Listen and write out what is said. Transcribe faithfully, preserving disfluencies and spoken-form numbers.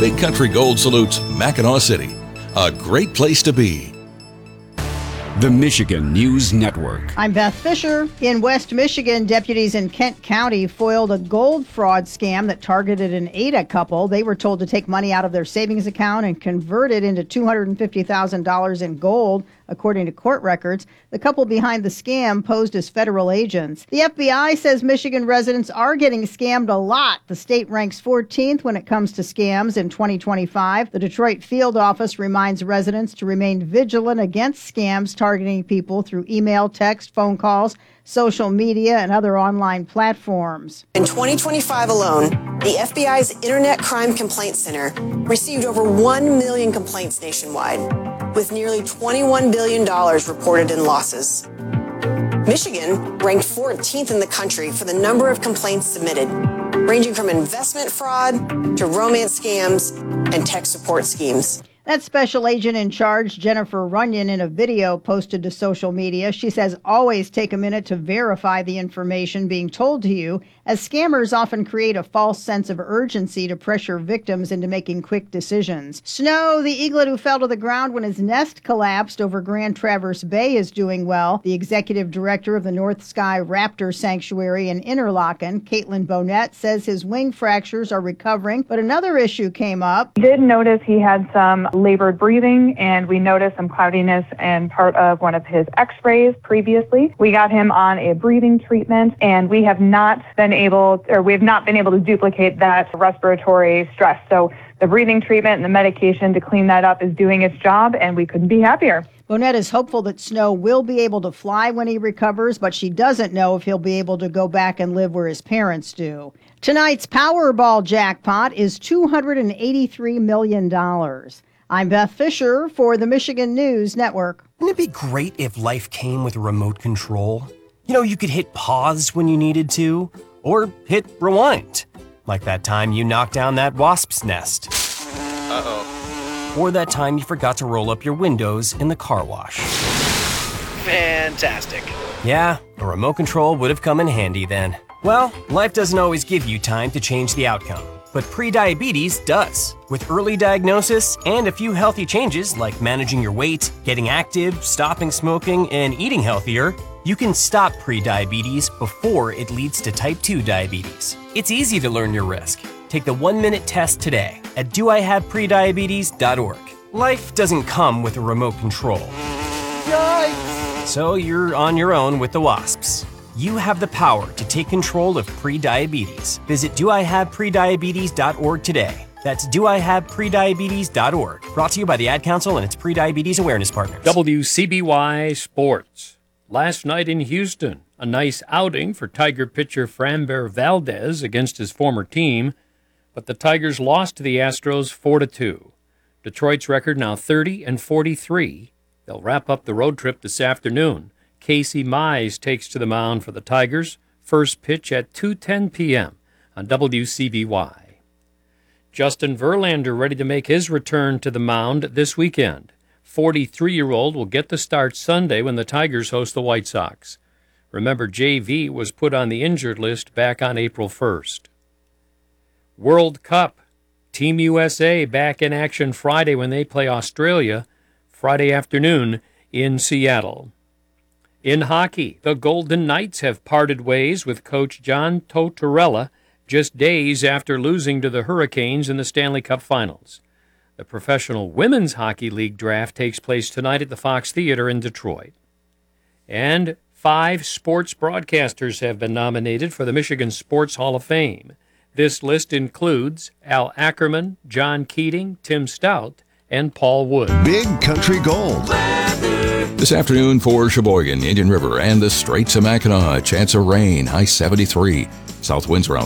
Big Country Gold salutes Mackinac City, a great place to be. The Michigan News Network. I'm Beth Fisher. In West Michigan, deputies in Kent County foiled a gold fraud scam that targeted an Ada couple. They were told to take money out of their savings account and convert it into two hundred fifty thousand dollars in gold, according to court records. The couple behind the scam posed as federal agents. The F B I says Michigan residents are getting scammed a lot. The state ranks fourteenth when it comes to scams in twenty twenty-five. The Detroit field office reminds residents to remain vigilant against scams targeting people through email, text, phone calls, social media, and other online platforms. In twenty twenty-five alone, the F B I's Internet Crime Complaint Center received over one million complaints nationwide, with nearly twenty-one billion dollars reported in losses. Michigan ranked fourteenth in the country for the number of complaints submitted, ranging from investment fraud to romance scams and tech support schemes. That special agent in charge, Jennifer Runyon, in a video posted to social media, she says always take a minute to verify the information being told to you, as scammers often create a false sense of urgency to pressure victims into making quick decisions. Snow, the eaglet who fell to the ground when his nest collapsed over Grand Traverse Bay, is doing well. The executive director of the North Sky Raptor Sanctuary in Interlaken, Caitlin Bonnet, says his wing fractures are recovering, but another issue came up. We did notice he had some labored breathing, and we noticed some cloudiness in part of one of his x-rays previously. We got him on a breathing treatment, and we have not been able, or we have not been able to duplicate that respiratory stress. So the breathing treatment and the medication to clean that up is doing its job, and we couldn't be happier. Bonnet is hopeful that Snow will be able to fly when he recovers, but she doesn't know if he'll be able to go back and live where his parents do. Tonight's Powerball jackpot is two hundred eighty-three million dollars. I'm Beth Fisher for the Michigan News Network. Wouldn't it be great if life came with a remote control? You know, you could hit pause when you needed to, or hit rewind. Like that time you knocked down that wasp's nest. Uh-oh. Or that time you forgot to roll up your windows in the car wash. Fantastic. Yeah, a remote control would have come in handy then. Well, life doesn't always give you time to change the outcome, but prediabetes does. With early diagnosis and a few healthy changes like managing your weight, getting active, stopping smoking, and eating healthier, you can stop prediabetes before it leads to type two diabetes. It's easy to learn your risk. Take the one-minute test today at do I have prediabetes dot org. Life doesn't come with a remote control. Yikes! So you're on your own with the wasps. You have the power to take control of prediabetes. Visit do I have prediabetes dot org today. That's do I have prediabetes dot org. Brought to you by the Ad Council and its Prediabetes Awareness Partners. W C B Y Sports. Last night in Houston, a nice outing for Tiger pitcher Framber Valdez against his former team, but the Tigers lost to the Astros four to two. Detroit's record now thirty and forty-three. They'll wrap up the road trip this afternoon. Casey Mize takes to the mound for the Tigers. First pitch at two ten p.m. on W C B Y. Justin Verlander ready to make his return to the mound this weekend. forty-three-year-old will get the start Sunday when the Tigers host the White Sox. Remember, J V was put on the injured list back on April first. World Cup. Team U S A back in action Friday when they play Australia, Friday afternoon in Seattle. In hockey, the Golden Knights have parted ways with coach John Tortorella just days after losing to the Hurricanes in the Stanley Cup Finals. The Professional Women's Hockey League draft takes place tonight at the Fox Theater in Detroit. And five sports broadcasters have been nominated for the Michigan Sports Hall of Fame. This list includes Al Ackerman, John Keating, Tim Stout, and Paul Wood. Big Country Gold. This afternoon for Sheboygan, Indian River, and the Straits of Mackinac, chance of rain, high seventy-three. South winds around